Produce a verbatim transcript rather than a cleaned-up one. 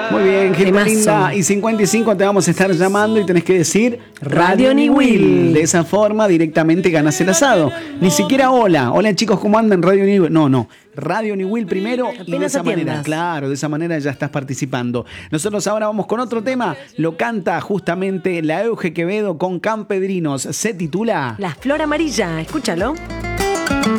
Muy bien, gente Temazo. linda. Y cincuenta y cinco te vamos a estar llamando y tenés que decir Radio Niwil. De esa forma directamente ganas el asado. Ni siquiera hola. Hola chicos, ¿cómo andan? Radio Niwil. No, no. Radio Niwil primero y de Apenas esa manera, atiendas. claro, de esa manera ya estás participando. Nosotros ahora vamos con otro tema. Lo canta justamente la Euge Quevedo con Campedrinos. Se titula La flor amarilla, escúchalo.